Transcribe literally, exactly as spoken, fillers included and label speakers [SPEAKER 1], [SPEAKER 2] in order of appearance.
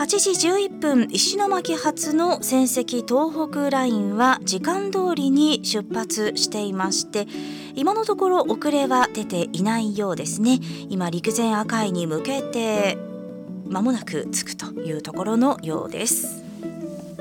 [SPEAKER 1] はちじじゅういっぷん、石巻発の仙石東北ラインは時間通りに出発していまして、今のところ遅れは出ていないようですね。今陸前赤いに向けて間もなく着くというところのようです。